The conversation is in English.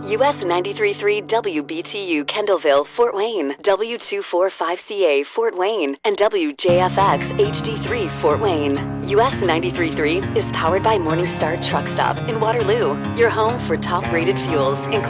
US 93.3 WBTU Kendallville, Fort Wayne, W245CA Fort Wayne, and WJFX HD3 Fort Wayne. US 93.3 is powered by Morningstar Truck Stop in Waterloo, your home for top-rated fuels, including